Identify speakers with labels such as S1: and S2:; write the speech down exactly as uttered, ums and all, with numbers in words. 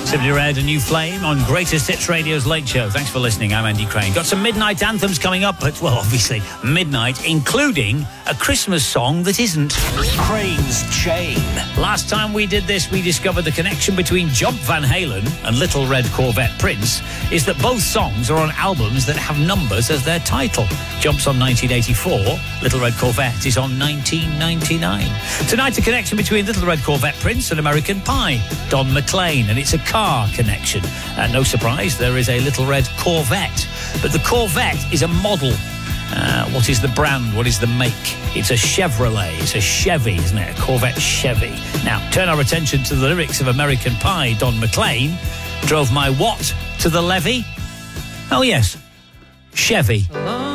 S1: Simply Red, A New Flame on Greatest Hits Radio's Late Show. Thanks for listening. I'm Andy Crane. Got some midnight anthems coming up, but, well, obviously, midnight, including a Christmas song that isn't. Crane's Chain. Last time we did this, we discovered the connection between Jump Van Halen and Little Red Corvette Prince is that both songs are on albums that have numbers as their title. Jump's on nineteen eighty-four, Little Red Corvette is on nineteen ninety-nine. Tonight, a connection between Little Red Corvette Prince and American Pie, Don McLean, and it's a car connection. And no surprise, there is a Little Red Corvette. But the Corvette is a model. Uh, what is the brand? What is the make? It's a Chevrolet. It's a Chevy, isn't it? A Corvette Chevy. Now, turn our attention to the lyrics of American Pie. Don McLean drove my what to the levee? Oh, yes, Chevy.